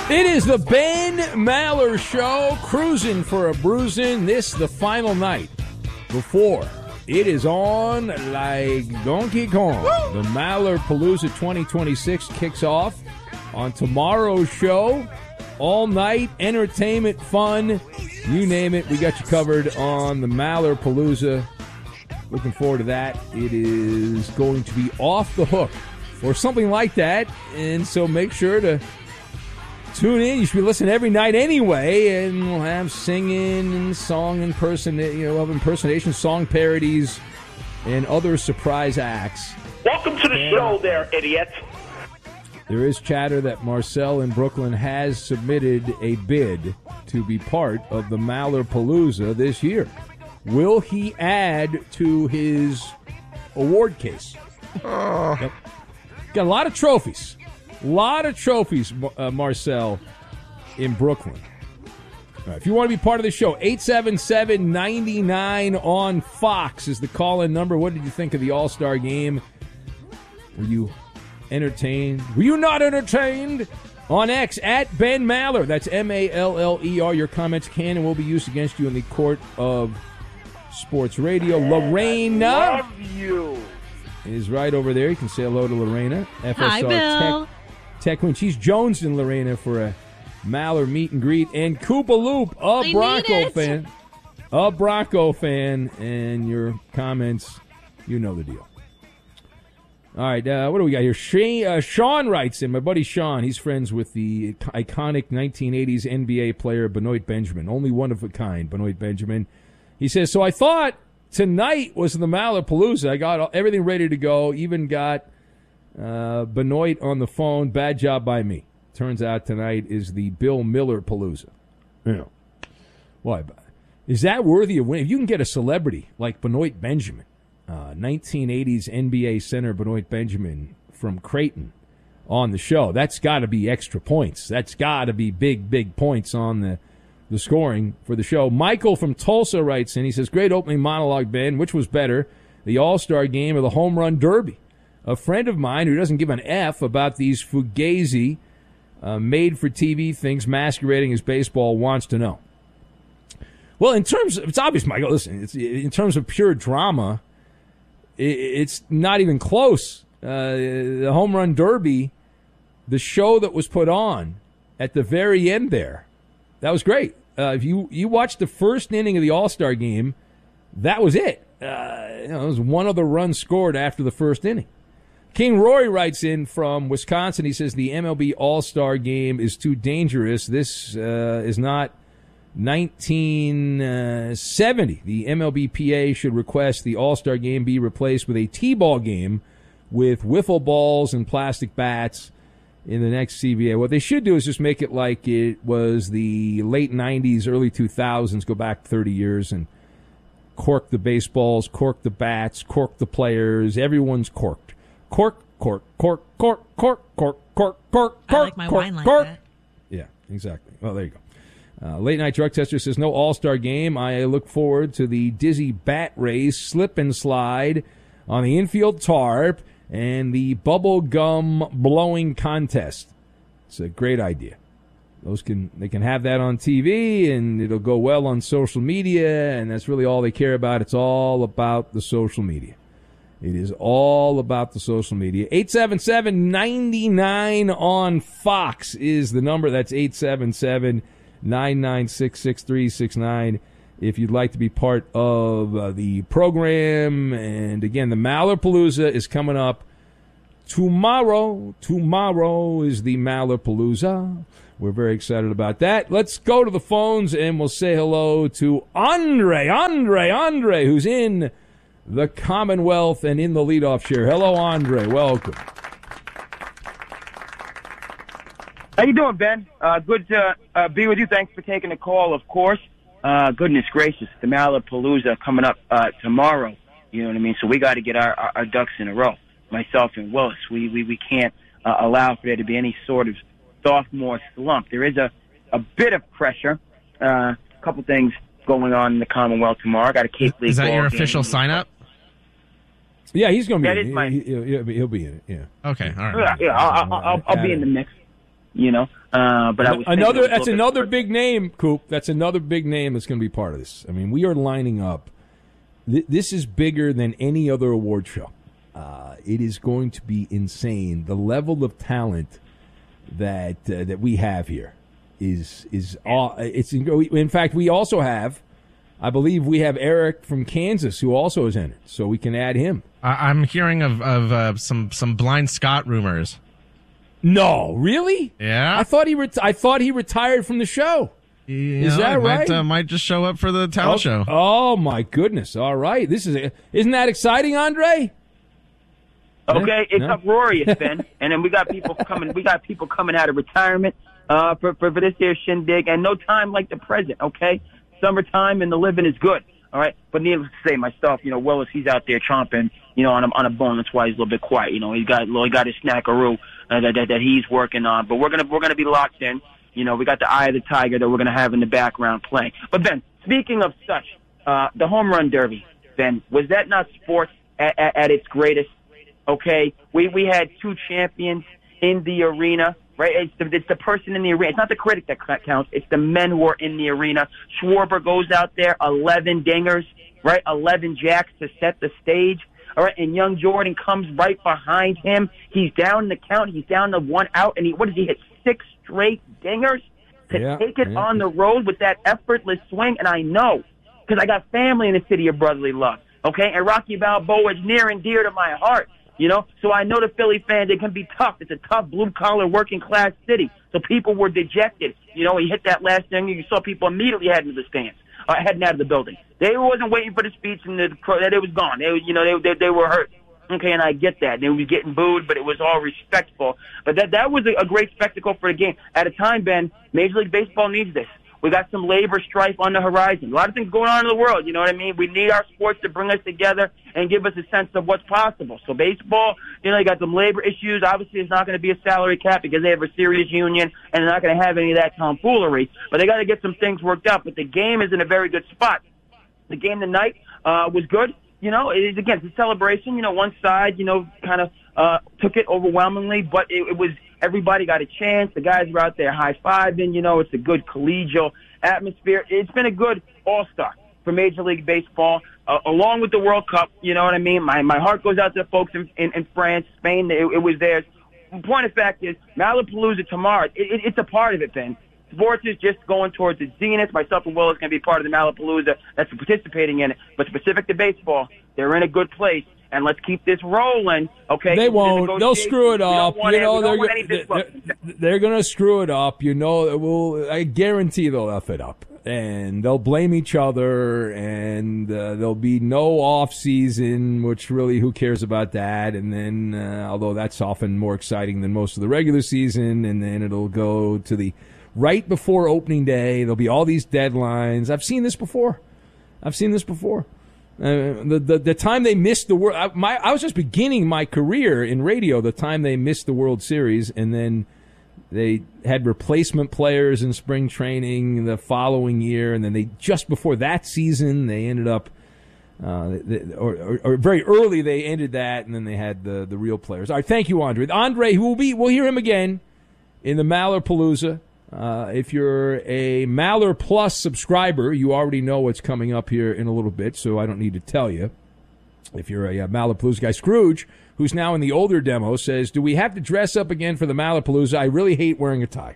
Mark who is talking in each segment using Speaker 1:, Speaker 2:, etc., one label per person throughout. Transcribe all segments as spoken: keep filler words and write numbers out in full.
Speaker 1: It is the Ben Maller Show, cruising for a bruising. This the final night before it is on like Donkey Kong. Woo! The Maller Palooza twenty twenty-six kicks off on tomorrow's show. All night, entertainment, fun, you name it. We got you covered on the Maller Palooza. Looking forward to that. It is going to be off the hook or something like that. And so make sure to tune in. You should be listening every night anyway, and we'll have singing and song impersonation, you know, of impersonation, song parodies, and other surprise acts.
Speaker 2: Welcome to the and show, there, idiot.
Speaker 1: There is chatter that Marcel in Brooklyn has submitted a bid to be part of the Maller Palooza this year. Will he add to his award case?
Speaker 3: Oh.
Speaker 1: Yep. Got a lot of trophies. A lot of trophies, uh, Marcel, in Brooklyn. All right, if you want to be part of the show, eight seven seven, nine nine on Fox is the call-in number. What did you think of the All-Star game? Were you entertained? Were you not entertained? On X, at Ben Maller. That's M A L L E R. Your comments can and will be used against you in the court of sports radio. Lorena.
Speaker 2: Love you.
Speaker 1: Is right over there. You can say hello to Lorena. F S R
Speaker 4: Hi, Bill.
Speaker 1: Tech. Tech Queen. She's Jones and Lorena for a Maller meet and greet. And Koopa Loop, a
Speaker 4: I
Speaker 1: Bronco fan. A Bronco fan. And your comments, you know the deal. All right, uh, what do we got here? Shane, uh, Sean writes in. My buddy Sean, he's friends with the iconic nineteen eighties N B A player Benoit Benjamin. Only one of a kind, Benoit Benjamin. He says, so I thought tonight was the Maller Palooza. I got everything ready to go, even got Uh, Benoit on the phone. Bad job by me. Turns out tonight is the Bill Miller Palooza. Yeah. Why? Is that worthy of winning? If you can get a celebrity like Benoit Benjamin, uh, nineteen eighties N B A center Benoit Benjamin from Creighton on the show, that's got to be extra points. That's got to be big, big points on the, the scoring for the show. Michael from Tulsa writes in. He says, great opening monologue, Ben. Which was better, the All-Star game or the Home Run Derby? A friend of mine who doesn't give an F about these fugazi, uh, made-for-T V things masquerading as baseball wants to know. Well, in terms of, it's obvious, Michael, listen, it's, in terms of pure drama, it, it's not even close. Uh, the Home Run Derby, the show that was put on at the very end there, that was great. Uh, if you, you watched the first inning of the All-Star game, that was it. Uh, you know, there was one other run scored after the first inning. King Rory writes in from Wisconsin. He says the M L B All-Star Game is too dangerous. This uh, is not nineteen seventy. The M L B P A should request the All-Star Game be replaced with a T-ball game with wiffle balls and plastic bats in the next C B A. What they should do is just make it like it was the late nineties, early two thousands, go back thirty years, and cork the baseballs, cork the bats, cork the players. Everyone's corked. Cork, cork, cork, cork, cork, cork, cork, cork,
Speaker 4: I like my
Speaker 1: cork,
Speaker 4: wine like
Speaker 1: cork.
Speaker 4: that.
Speaker 1: Yeah, exactly. Well, there you go. Uh, Late Night Drug Tester says, no All-Star game. I look forward to the dizzy bat race, slip and slide on the infield tarp, and the bubble gum blowing contest. It's a great idea. Those can they can have that on T V, and it'll go well on social media, and that's really all they care about. It's all about the social media. It is all about the social media. eight seven seven, nine nine on Fox is the number. That's eight seven seven, nine nine six, six three six nine if you'd like to be part of uh, the program. And, again, the Maller Palooza is coming up tomorrow. Tomorrow is the Maller Palooza. We're very excited about that. Let's go to the phones, and we'll say hello to Andre, Andre, Andre, who's in the Commonwealth and in the leadoff chair. Hello, Andre. Welcome.
Speaker 5: How you doing, Ben? Uh, good to uh, be with you. Thanks for taking the call, of course. Uh, goodness gracious, the Maller Palooza coming up uh, tomorrow. You know what I mean? So we got to get our, our, our ducks in a row. Myself and Willis, we we, we can't uh, allow for there to be any sort of sophomore slump. There is a, a bit of pressure. Uh, a couple things going on in the Commonwealth tomorrow. I got a Cape League.
Speaker 3: Is that your
Speaker 5: game.
Speaker 3: official sign-up?
Speaker 1: Yeah, he's going to be
Speaker 5: That
Speaker 1: in
Speaker 5: is
Speaker 1: it.
Speaker 5: my-
Speaker 1: He, he'll, he'll be in it, yeah.
Speaker 3: Okay, all right.
Speaker 5: Yeah, yeah I'll, I'll, I'll, I'll be in the mix. you know. Uh, but I was
Speaker 1: another.
Speaker 5: thinking
Speaker 1: That's another
Speaker 5: bit
Speaker 1: big name, Coop. That's another big name that's going to be part of this. I mean, we are lining up. Th- this is bigger than any other award show. Uh, it is going to be insane. The level of talent that uh, that we have here is is uh, it's in fact we also have. I believe we have Eric from Kansas who also has entered, so we can add him.
Speaker 3: I- I'm hearing of of uh, some some Blind Scott rumors.
Speaker 1: No, really?
Speaker 3: Yeah.
Speaker 1: I thought he ret- I thought he retired from the show.
Speaker 3: You
Speaker 1: Is
Speaker 3: know,
Speaker 1: that
Speaker 3: it
Speaker 1: right?
Speaker 3: Might, uh, might just show up for the talent
Speaker 1: oh,
Speaker 3: show.
Speaker 1: Oh my goodness! All right, this is isn't that exciting, Andre?
Speaker 5: Okay, it's
Speaker 1: No?
Speaker 5: uproarious, Ben. And then we got people coming. We got people coming out of retirement uh, for, for for this here shindig, and no time like the present. Okay, summertime and the living is good. All right, but needless to say, myself, you know, Willis, he's out there chomping, you know, on a on a bone. That's why he's a little bit quiet. You know, he's got he got his snackaroo uh, that, that that he's working on. But we're gonna we're gonna be locked in. You know, we got the eye of the tiger that we're gonna have in the background playing. But Ben, speaking of such, uh, the home run derby, Ben, was that not sports at, at, at its greatest? Okay, we we had two champions in the arena, right? It's the, it's the person in the arena. It's not the critic that counts. It's the men who are in the arena. Schwarber goes out there, eleven dingers, right? eleven jacks to set the stage. All right, and young Jordan comes right behind him. He's down in the count. He's down to one out, and he what does he hit? Six straight dingers to
Speaker 1: Yeah,
Speaker 5: take it
Speaker 1: yeah.
Speaker 5: on the road with that effortless swing. And I know because I got family in the city of brotherly love. Okay, and Rocky Balboa is near and dear to my heart. You know, so I know the Philly fans, they can be tough. It's a tough blue-collar working-class city. So people were dejected. You know, he hit that last thing, you saw people immediately heading to the stands, uh, heading out of the building. They wasn't waiting for the speech and the that it was gone. They, you know, they, they they were hurt. Okay, and I get that. They were getting booed, but it was all respectful. But that that was a, a great spectacle for the game. At a time, Ben, Major League Baseball needs this. We got some labor strife on the horizon. A lot of things going on in the world, you know what I mean? We need our sports to bring us together and give us a sense of what's possible. So baseball, you know, you got some labor issues. Obviously, it's not going to be a salary cap because they have a serious union, and they're not going to have any of that tomfoolery. But they got to get some things worked out. But the game is in a very good spot. The game tonight uh, was good. You know, it is, again, it's a celebration. You know, one side, you know, kind of uh, took it overwhelmingly, but it, it was everybody got a chance. The guys were out there high-fiving. You know, it's a good collegial atmosphere. It's been a good all-star for Major League Baseball, uh, along with the World Cup. You know what I mean? My my heart goes out to the folks in, in, in France, Spain. It, it was theirs. The point of fact is, Malapalooza tomorrow, it, it, it's a part of it, Ben. Sports is just going towards the zenith. Myself and Will is going to be part of the Malapalooza that's participating in it. But specific to baseball, they're in a good place. And let's keep this rolling, okay?
Speaker 1: They won't. They'll screw it up. You know, they're,
Speaker 5: they're,
Speaker 1: they're, they're going to screw it up. You know, we'll, I guarantee they'll F it up. And they'll blame each other, and uh, there'll be no off season, which really, who cares about that? And then, uh, although that's often more exciting than most of the regular season, and then it'll go to the right before opening day. There'll be all these deadlines. I've seen this before. I've seen this before. Uh, the, the the time they missed the world, I, my I was just beginning my career in radio. The time they missed the World Series, and then they had replacement players in spring training the following year, and then they just before that season they ended up, uh, they, or, or, or very early they ended that, and then they had the the real players. All right, thank you, Andre. Andre, who will be, we'll hear him again in the Malapalooza. Uh, if you're a Maller Plus subscriber, you already know what's coming up here in a little bit, so I don't need to tell you. If you're a, a Malapalooza guy, Scrooge, who's now in the older demo, says, do we have to dress up again for the Malapalooza? I really hate wearing a tie.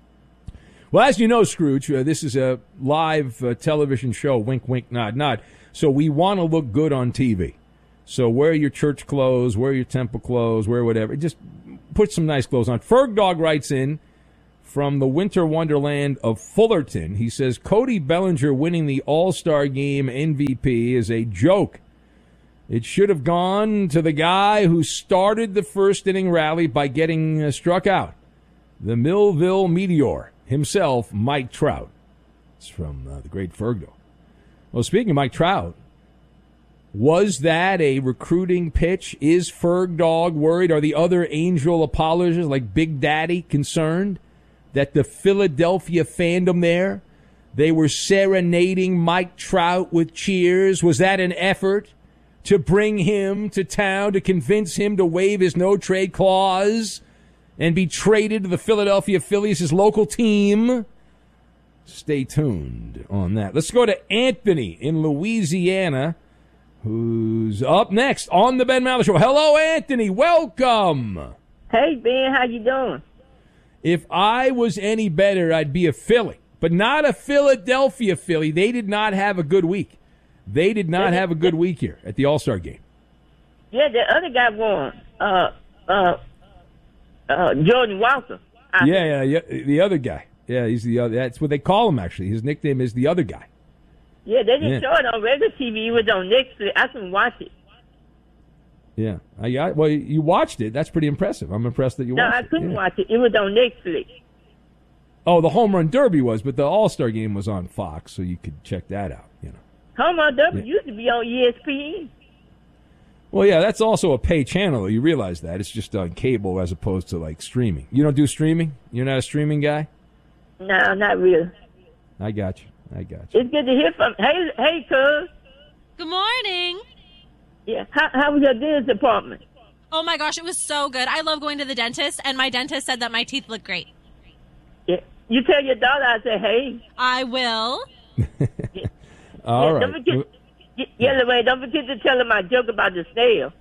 Speaker 1: Well, as you know, Scrooge, uh, this is a live uh, television show, wink, wink, nod, nod, so we want to look good on T V. So wear your church clothes, wear your temple clothes, wear whatever. Just put some nice clothes on. Ferg Dog writes in, from the winter wonderland of Fullerton, he says, Cody Bellinger winning the All-Star Game M V P is a joke. It should have gone to the guy who started the first inning rally by getting uh, struck out. The Millville Meteor himself, Mike Trout. It's from uh, the great Fergo. Well, speaking of Mike Trout, was that a recruiting pitch? Is Ferg Dog worried? Are the other Angel apologists like Big Daddy concerned that the Philadelphia fandom there, they were serenading Mike Trout with cheers? Was that an effort to bring him to town, to convince him to waive his no-trade clause and be traded to the Philadelphia Phillies, his local team? Stay tuned on that. Let's go to Anthony in Louisiana, who's up next on the Ben Maller Show. Hello, Anthony. Welcome.
Speaker 4: Hey, Ben. How you doing?
Speaker 1: If I was any better, I'd be a Philly, but not a Philadelphia Philly. They did not have a good week. They did not have a good week here at the All-Star game.
Speaker 4: Yeah, the other guy won. Uh, uh, uh, Jordan Walker. I
Speaker 1: Yeah, yeah, yeah, the other guy. Yeah, he's the other. That's what they call him, actually. His nickname is the other guy.
Speaker 4: Yeah, they didn't
Speaker 1: Yeah.
Speaker 4: show it on regular T V. It was on Netflix. I couldn't watch it.
Speaker 1: Yeah. I, I, well, you watched it. That's pretty impressive. I'm impressed that you
Speaker 4: No,
Speaker 1: watched
Speaker 4: I
Speaker 1: it.
Speaker 4: couldn't
Speaker 1: Yeah.
Speaker 4: watch it. It was on Netflix.
Speaker 1: Oh, the Home Run Derby was, but the All-Star game was on Fox, so you could check that out, you know.
Speaker 4: Home Run Derby
Speaker 1: Yeah.
Speaker 4: used to be on E S P N.
Speaker 1: Well, yeah, that's also a pay channel. You realize that. It's just on cable as opposed to, like, streaming. You don't do streaming? You're not a streaming guy?
Speaker 4: No, not really.
Speaker 1: I got you. I got you.
Speaker 4: It's good to hear from. Hey, hey, cuz.
Speaker 6: Good morning.
Speaker 4: Yeah, how, how was your dentist appointment?
Speaker 6: Oh my gosh, it was so good. I love going to the dentist, and my dentist said that my teeth look great.
Speaker 4: Yeah, you tell your daughter I said hey.
Speaker 6: I will.
Speaker 1: All
Speaker 4: yeah,
Speaker 1: right.
Speaker 4: Don't forget, yeah, yeah, Lorraine, don't forget to tell her my joke about the snail.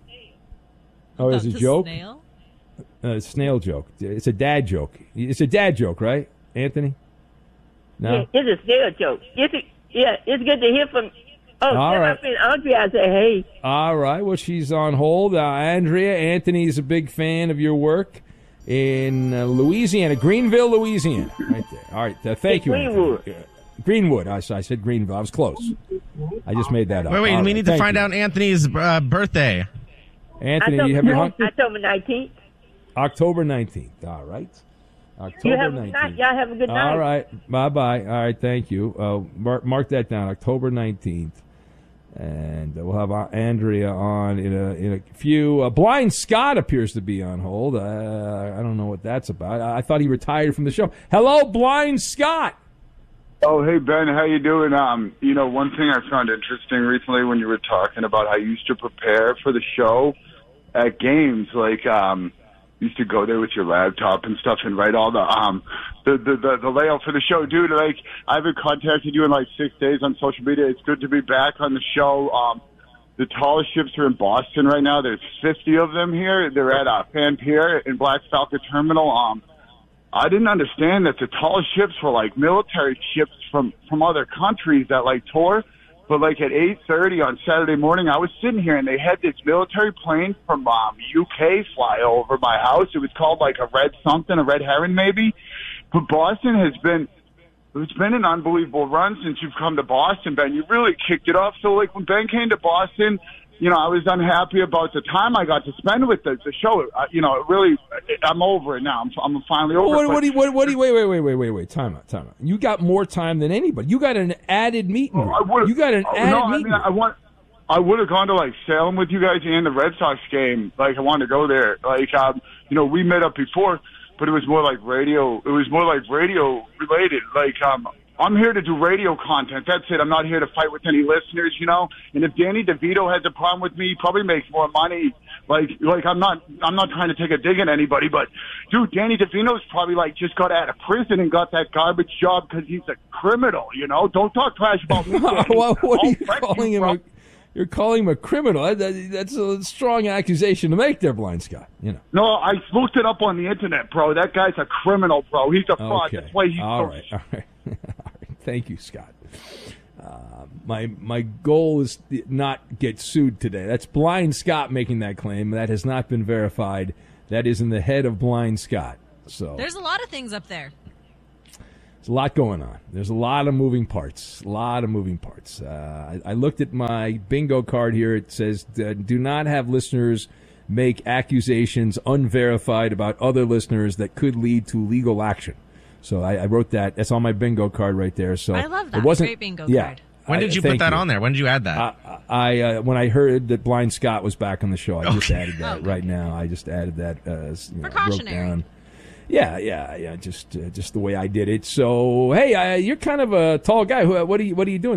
Speaker 1: Oh, it's a
Speaker 6: The
Speaker 1: joke?
Speaker 6: snail?
Speaker 1: Uh, snail joke. It's a dad joke. It's a dad joke, right, Anthony? No?
Speaker 4: Yeah, it's a snail joke. It's a, yeah, it's good to hear from. Oh,
Speaker 1: All
Speaker 4: tell
Speaker 1: right.
Speaker 4: my friend Andrea I said hey.
Speaker 1: All right. Well, she's on hold. Uh, Andrea, Anthony's a big fan of your work in uh, Louisiana, Greenville, Louisiana. Right there. All right. Uh, thank you,
Speaker 4: Greenwood.
Speaker 1: Anthony. Uh, Greenwood. I, I said Greenville. I was close. I just made that up.
Speaker 3: Wait, wait.
Speaker 1: All
Speaker 3: we
Speaker 1: right,
Speaker 3: need to
Speaker 1: thank
Speaker 3: find
Speaker 1: you.
Speaker 3: out Anthony's uh, birthday.
Speaker 1: Anthony,
Speaker 4: I
Speaker 1: you have
Speaker 4: told
Speaker 1: your
Speaker 4: him,
Speaker 1: hunt?
Speaker 4: I told him nineteenth.
Speaker 1: October nineteenth. All right.
Speaker 4: You
Speaker 1: October
Speaker 4: have a good night.
Speaker 1: nineteenth.
Speaker 4: Y'all have a good night.
Speaker 1: All right. Bye-bye. All right. Thank you. Uh, mark, mark that down. October nineteenth. And uh, we'll have uh, Andrea on in a in a few. Uh, Blind Scott appears to be on hold. Uh, I don't know what that's about. I, I thought he retired from the show. Hello, Blind Scott.
Speaker 7: Oh, hey, Ben, how you doing? Um, you know, one thing I found interesting recently when you were talking about how you used to prepare for the show at games, like, um, you used to go there with your laptop and stuff and write all the, um, the, the, the, the layout for the show. Dude, like, I haven't contacted you in like six days on social media. It's good to be back on the show. Um, the tallest ships are in Boston right now. There's fifty of them here. They're at, uh, Fan Pier in Black Falcon Terminal. Um, I didn't understand that the tallest ships were like military ships from, from other countries that like tour. But like at eight thirty on Saturday morning, I was sitting here and they had this military plane from um, U K fly over my house. It was called like a red something, a red heron maybe. But Boston has been, it's been an unbelievable run since you've come to Boston, Ben. You really kicked it off. So like when Ben came to Boston, you know, I was unhappy about the time I got to spend with the, the show. Uh, you know, it really, I'm over it now. I'm, I'm finally over
Speaker 1: What,
Speaker 7: it.
Speaker 1: what do you, what, what do you, wait, wait, wait, wait, wait, wait. Time out, time out. You got more time than anybody. You got an added meet and
Speaker 7: I
Speaker 1: greet.
Speaker 7: would've-
Speaker 1: You got an
Speaker 7: oh,
Speaker 1: added
Speaker 7: no, I
Speaker 1: meet
Speaker 7: mean,
Speaker 1: and
Speaker 7: I want, I would have gone to like Salem with you guys and the Red Sox game. Like I wanted to go there. Like, um, you know, we met up before, but it was more like radio. It was more like radio related. Like, um, I'm here to do radio content. That's it. I'm not here to fight with any listeners, you know. And if Danny DeVito has a problem with me, he probably makes more money. Like, like I'm not, I'm not trying to take a dig at anybody, but dude, Danny DeVito's probably like just got out of prison and got that garbage job because he's a criminal, you know. Don't talk trash about me. Danny.
Speaker 1: well, what are
Speaker 7: I'll
Speaker 1: you
Speaker 7: wreck
Speaker 1: calling
Speaker 7: you,
Speaker 1: him?
Speaker 7: bro.
Speaker 1: A, you're calling him a criminal. That, that, that's a strong accusation to make there, Blind Scott. You know.
Speaker 7: No, I looked it up on the internet, bro. That guy's a criminal, bro. He's a fraud.
Speaker 1: Okay.
Speaker 7: That's why he's
Speaker 1: all
Speaker 7: so
Speaker 1: right. All right. All right. Thank you, Scott. Uh, my my goal is to not get sued today. That's Blind Scott making that claim. That has not been verified. That is in the head of Blind Scott. So
Speaker 6: There's a lot of things up there.
Speaker 1: there's a lot going on. There's a lot of moving parts. A lot of moving parts. Uh, I, I looked at my bingo card here. It says, uh, do not have listeners make accusations unverified about other listeners that could lead to legal action. So I, I wrote that. That's on my bingo card right there. So
Speaker 6: I love that.
Speaker 1: It wasn't,
Speaker 6: Great bingo
Speaker 1: yeah,
Speaker 6: card.
Speaker 3: When
Speaker 1: I-
Speaker 3: did you
Speaker 1: thank
Speaker 3: put that on there? When did you add that?
Speaker 1: I, I uh, when I heard that Blind Scott was back on the show, I just
Speaker 3: Okay.
Speaker 1: added that
Speaker 6: Okay.
Speaker 1: right now. I just added that. Uh, as, you know,
Speaker 6: Precautionary.
Speaker 1: wrote down. Yeah, yeah, yeah. Just, uh, just the way I did it. So, hey, uh, you're kind of a tall guy. Who- What are you, what are you doing there?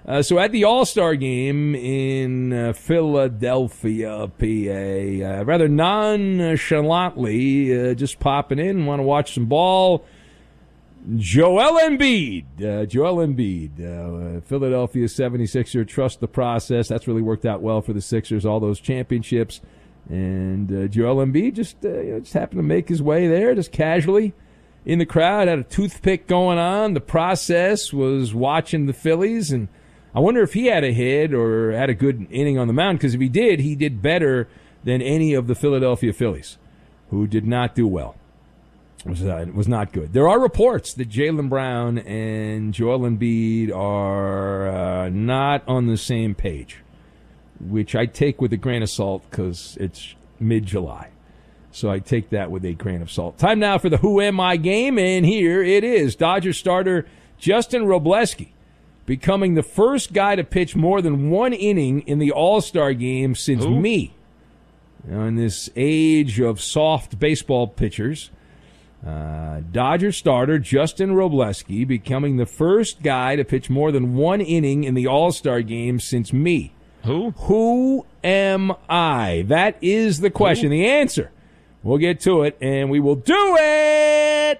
Speaker 1: Uh, so at the All-Star game in uh, Philadelphia, P A, uh, rather nonchalantly, uh, just popping in, want to watch some ball. Joel Embiid. Uh, Joel Embiid. Uh, Philadelphia seventy-sixer, trust the process. That's really worked out well for the Sixers, all those championships. And uh, Joel Embiid just, uh, you know, just happened to make his way there, just casually in the crowd, had a toothpick going on. The process was watching the Phillies, and I wonder if he had a hit or had a good inning on the mound, because if he did, he did better than any of the Philadelphia Phillies, who did not do well. It was, uh, it was not good. There are reports that Jaylen Brown and Joel Embiid are uh, not on the same page, which I take with a grain of salt because it's mid-July. So I take that with a grain of salt. Time now for the Who Am I game, and here it is. Dodgers starter Justin Robleski becoming the first guy to pitch more than one inning in the All-Star game since
Speaker 3: Who?
Speaker 1: me. Now, in this age of soft baseball pitchers, uh, Dodger starter Justin Robleski becoming the first guy to pitch more than one inning in the All-Star game since me.
Speaker 3: Who?
Speaker 1: Who am I? That is the question. Who? The answer. We'll get to it, and we will do it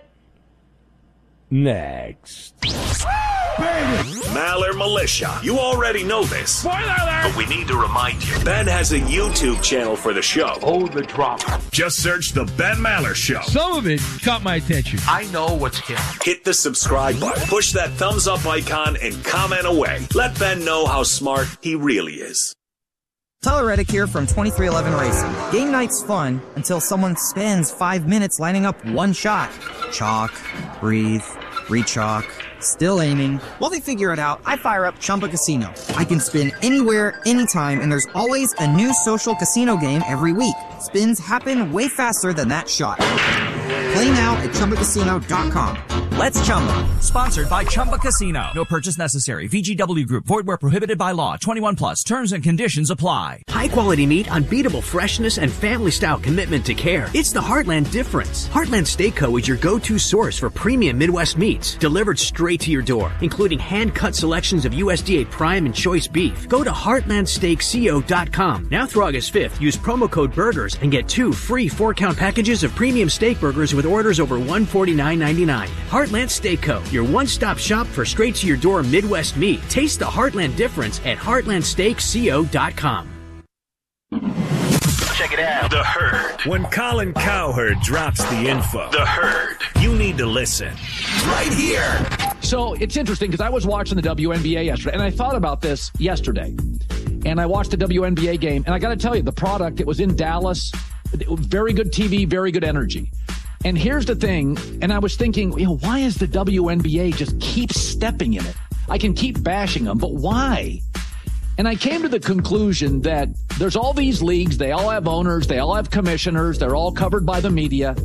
Speaker 1: next.
Speaker 8: Maller Militia. You already know this.
Speaker 2: Spoiler alert!
Speaker 8: But we need to remind you. Ben has a YouTube channel for the show.
Speaker 2: Oh, the drama.
Speaker 8: Just search The Ben Maller Show.
Speaker 9: Some of it caught my attention.
Speaker 2: I know what's here.
Speaker 8: Hit the subscribe button, push that thumbs up icon, and comment away. Let Ben know how smart he really is.
Speaker 10: Tyler Reddick here from twenty-three eleven Racing. Game night's fun until someone spends five minutes lining up one shot. Chalk, breathe, re-chalk, still aiming. While they figure it out, I fire up Chumba Casino. I can spin anywhere, anytime, and there's always a new social casino game every week. Spins happen way faster than that shot. Play now at Chumba Casino dot com.
Speaker 11: Let's Chumba. Sponsored by Chumba Casino. No purchase necessary. V G W Group. Void where prohibited by law. twenty-one plus. Terms and conditions apply.
Speaker 12: High quality meat, unbeatable freshness, and family style commitment to care. It's the Heartland difference. Heartland Steak Co. is your go-to source for premium Midwest meats, delivered straight to your door, including hand-cut selections of U S D A Prime and Choice beef. Go to heartland steak co dot com. Now through August fifth, use promo code BURGERS and get two free four-count packages of premium steak burgers with orders over one hundred forty-nine ninety-nine. Heartland Steak Co., your one-stop shop for straight-to-your-door Midwest meat. Taste the Heartland difference at heartland steak co dot com.
Speaker 8: Check it out. The Herd. When Colin Cowherd drops the info, The Herd, you need to listen. Right here.
Speaker 9: So it's interesting because I was watching the W N B A yesterday, and I thought about this yesterday. And I watched the W N B A game, and I got to tell you, the product, it was in Dallas. Very good T V, very good energy. And here's the thing, and I was thinking, you know, why is the W N B A just keep stepping in it? I can keep bashing them, but why? And I came to the conclusion that there's all these leagues, they all have owners, they all have commissioners, they're all covered by the media.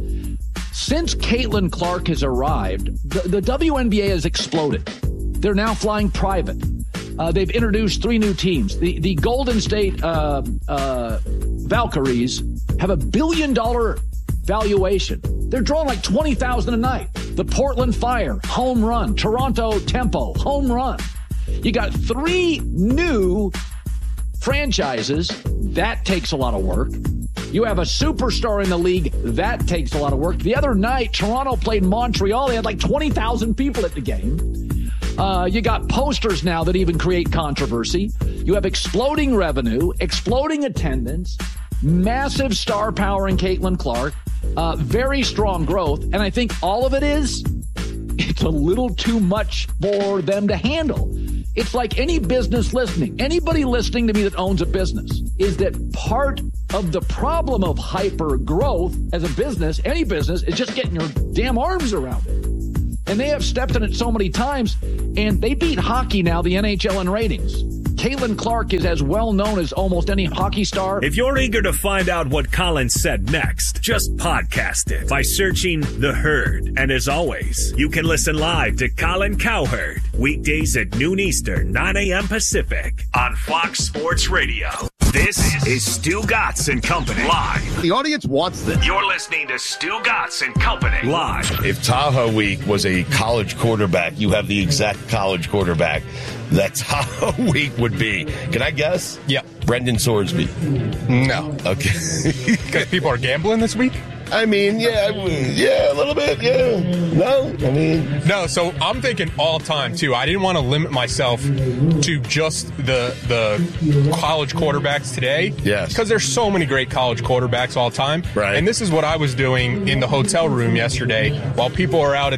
Speaker 9: Since Caitlin Clark has arrived, the, the W N B A has exploded. They're now flying private. Uh, they've introduced three new teams. The the Golden State uh, uh, Valkyries have a billion dollar valuation. They're drawing like twenty thousand a night. The Portland Fire, home run. Toronto Tempo, home run. You got three new franchises. That takes a lot of work. You have a superstar in the league. That takes a lot of work. The other night, Toronto played Montreal. They had like twenty thousand people at the game. Uh, you got posters now that even create controversy. You have exploding revenue, exploding attendance, massive star power in Caitlin Clark, uh, very strong growth. And I think all of it is, it's a little too much for them to handle. It's like any business listening. Anybody listening to me that owns a business is that part of the problem of hyper growth as a business, any business, is just getting your damn arms around it. And they have stepped in it so many times, and they beat hockey now, the N H L in ratings. Caitlin Clark is as well known as almost any hockey star.
Speaker 8: If you're eager to find out what Colin said next, just podcast it by searching The Herd. And as always, you can listen live to Colin Cowherd weekdays at noon Eastern, nine a.m. Pacific on Fox Sports Radio. This is Stu Gatz and Company live.
Speaker 13: The audience wants this.
Speaker 8: You're listening to Stu Gatz and Company live.
Speaker 14: If Tahoe Week was a college quarterback, you have the exact college quarterback that Tahoe Week would be. Can I guess?
Speaker 15: Yeah.
Speaker 14: Brendan Sorsby.
Speaker 15: No.
Speaker 14: Okay.
Speaker 15: Because people are gambling this week?
Speaker 14: I mean, yeah, yeah, a little bit, yeah. No, I mean...
Speaker 15: No, so I'm thinking all time, too. I didn't want to limit myself to just the the college quarterbacks today.
Speaker 14: Yes.
Speaker 15: Because there's so many great college quarterbacks all time.
Speaker 14: Right.
Speaker 15: And this is what I was doing in the hotel room yesterday while people are out at